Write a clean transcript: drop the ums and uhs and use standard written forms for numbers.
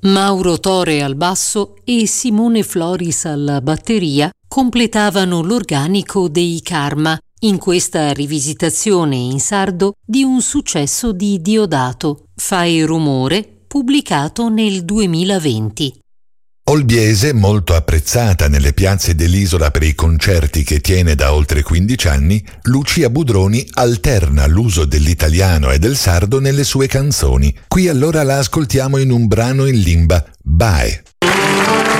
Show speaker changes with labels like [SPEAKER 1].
[SPEAKER 1] Mauro Tore al basso e Simone Floris alla batteria completavano l'organico dei Karma in questa rivisitazione in sardo di un successo di Diodato, Fai rumore, pubblicato nel 2020.
[SPEAKER 2] Olbiese, molto apprezzata nelle piazze dell'isola per i concerti che tiene da oltre 15 anni, Lucia Budroni alterna l'uso dell'italiano e del sardo nelle sue canzoni. Qui allora la ascoltiamo in un brano in limba, Bae.